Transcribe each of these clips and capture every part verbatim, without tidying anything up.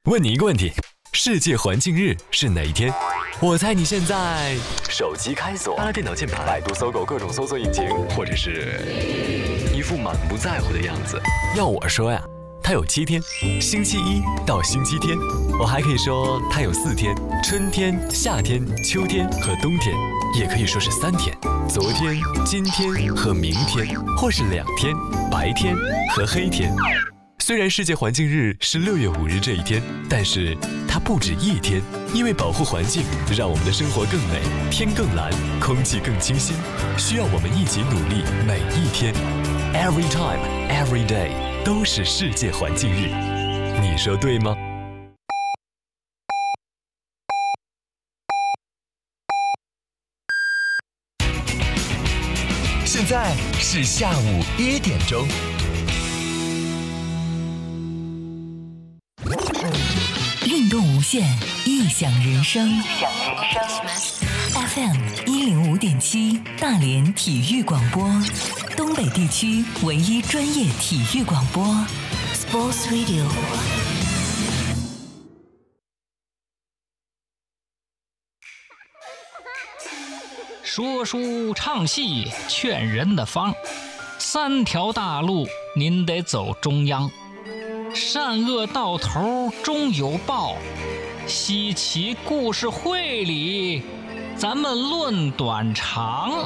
问你一个问题，世界环境日是哪一天？我猜你现在手机开锁，拉电脑键盘，百度、搜狗各种搜索引擎，或者是一副满不在乎的样子。要我说呀，它有七天，星期一到星期天。我还可以说它有四天，春天、夏天、秋天和冬天，也可以说是三天，昨天、今天和明天，或是两天，白天和黑天。虽然世界环境日是六月五日这一天，但是它不止一天，因为保护环境，让我们的生活更美，天更蓝，空气更清新，需要我们一起努力，每一天 ，every time, every day 都是世界环境日，你说对吗？ 现在是下午一点钟。 运动无限，异想人生。异想人生。F M 一零五点七，大连体育广播，东北地区唯一专业体育广播 ，Sports Radio。 说书唱戏劝人的方，三条大路您得走中央。善恶到头终有报，稀奇故事会里，咱们论短长。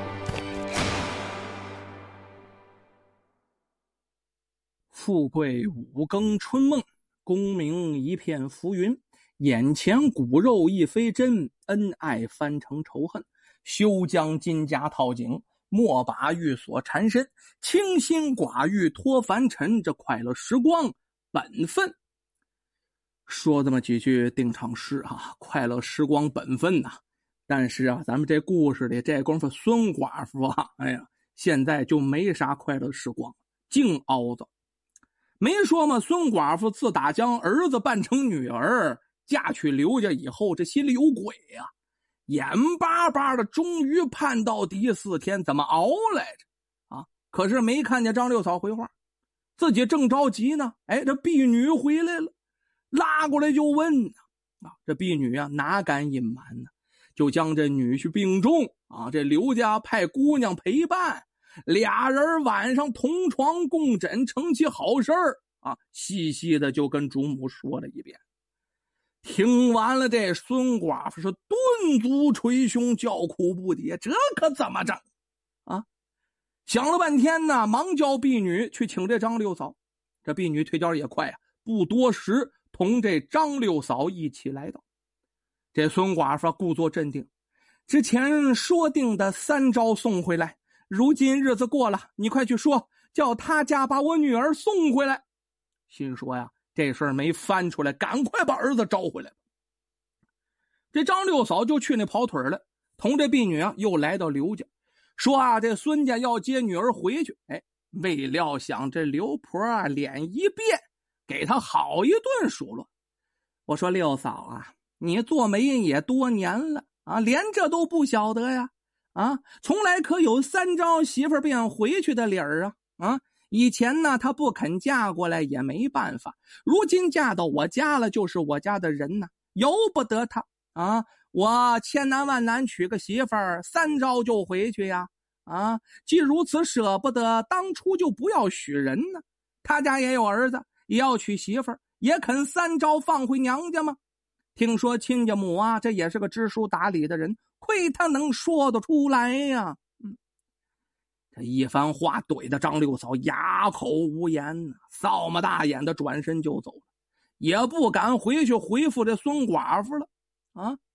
富贵五更春梦，功名一片浮云。眼前骨肉亦非真，恩爱翻成仇恨。休将金甲套颈，莫把寓所缠身。清心寡欲脱凡尘，这快乐时光本分。说这么几句定场诗啊，快乐时光本分呐、啊。但是啊，咱们这故事里这功夫孙寡妇啊，哎呀，现在就没啥快乐时光，净熬着。没说嘛，孙寡妇自打将儿子扮成女儿嫁去刘家以后，这心里有鬼呀、啊。眼巴巴的，终于盼到第四天，怎么熬来着啊？可是没看见张六嫂回话，自己正着急呢。哎，这婢女回来了，拉过来就问呢。啊，这婢女啊，哪敢隐瞒呢？就将这女婿病重啊，这刘家派姑娘陪伴，俩人晚上同床共枕，成其好事儿啊。细细的就跟主母说了一遍。听完了，这孙寡妇是顿足捶胸，叫苦不迭，这可怎么整啊？想了半天呢，忙叫婢女去请这张六嫂。这婢女腿脚也快啊，不多时同这张六嫂一起来到。这孙寡妇故作镇定，之前说定的三招送回来，如今日子过了，你快去说，叫他家把我女儿送回来。心说呀，这事儿没翻出来，赶快把儿子招回来。这张六嫂就去那跑腿了，同这婢女啊又来到刘家，说啊，这孙家要接女儿回去。哎，未料想这刘婆啊脸一变，给她好一顿数落。我说六嫂啊，你做媒也多年了啊，连这都不晓得呀？啊，从来可有三招媳妇便回去的理儿啊？啊，以前呢她不肯嫁过来也没办法，如今嫁到我家了，就是我家的人呢，由不得她啊！我千难万难娶个媳妇儿，三招就回去呀！啊，既如此舍不得，当初就不要许人呢。他家也有儿子，也要娶媳妇儿，也肯三招放回娘家吗？听说亲家母啊，这也是个知书达理的人，亏他能说得出来呀！嗯，这一番话怼的张六嫂哑口无言呢，扫么大眼的转身就走了，也不敢回去回复这孙寡妇了。啊，